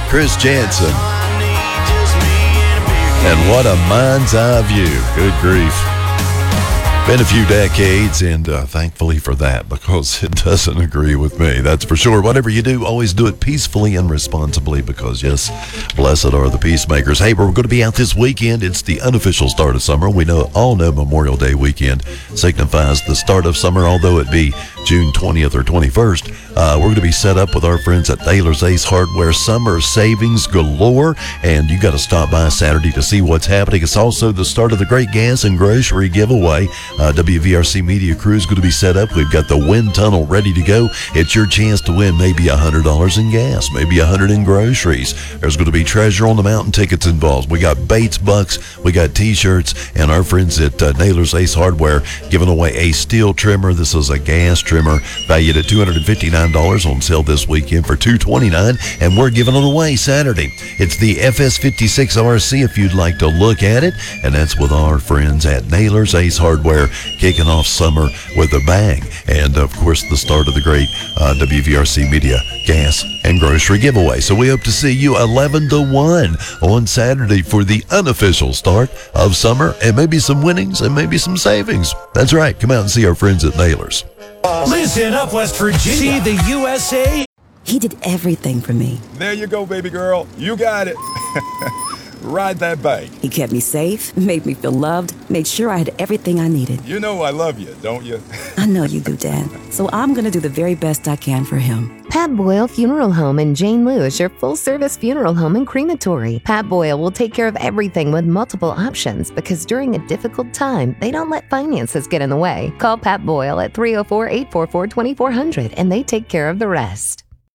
Chris Jansen. And what a mind's eye view. Good grief. Been a few decades, and thankfully for that, because it doesn't agree with me, that's for sure. Whatever you do, always do it peacefully and responsibly, because, yes, blessed are the peacemakers. Hey, we're going to be out this weekend. It's the unofficial start of summer. We all know Memorial Day weekend signifies the start of summer, although it be June 20th or 21st. We're going to be set up with our friends at Naylor's Ace Hardware. Summer savings galore, and you got to stop by Saturday to see what's happening. It's also the start of the great gas and grocery giveaway. WVRC Media Crew is going to be set up. We've got the wind tunnel ready to go. It's your chance to win maybe $100 in gas, maybe $100 in groceries. There's going to be Treasure on the Mountain tickets involved. We got Bates Bucks, we got T-shirts, and our friends at Naylor's Ace Hardware giving away a steel trimmer. This is a gas trimmer valued at $259, on sale this weekend for $229, and we're giving it away Saturday. It's the FS56 RC if you'd like to look at it, and that's with our friends at Naylor's Ace Hardware, kicking off summer with a bang. And of course, the start of the great WVRC Media gas and grocery giveaway. So we hope to see you 11 to 1 on Saturday for the unofficial start of summer, and maybe some winnings and maybe some savings. That's right. Come out and see our friends at Naylor's. Listen up, West Virginia. See the USA. He did everything for me. There you go, baby girl. You got it. Ride that bike. He kept me safe, made me feel loved, made sure I had everything I needed. You know I love you, don't you? I know you do, Dad. So I'm going to do the very best I can for him. Pat Boyle Funeral Home in Jane Lou is your full-service funeral home and crematory. Pat Boyle will take care of everything with multiple options, because during a difficult time, they don't let finances get in the way. Call Pat Boyle at 304-844-2400 and they take care of the rest.